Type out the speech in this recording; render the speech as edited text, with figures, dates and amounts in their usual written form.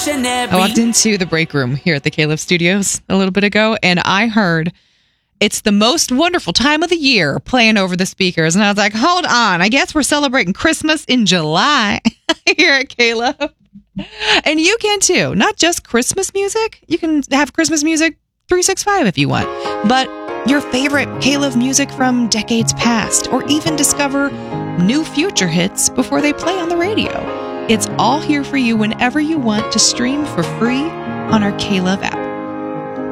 I walked into the break room here at the K-Love Studios a little bit ago, and I heard "It's the Most Wonderful Time of the Year" playing over the speakers. And I was like, hold on, I guess we're celebrating Christmas in July here at K-Love. And you can too. Not just Christmas music. You can have Christmas music 365 if you want. But your favorite K-Love music from decades past, or even discover new future hits before they play on the radio. It's all here for you whenever you want to stream for free on our K-Love app.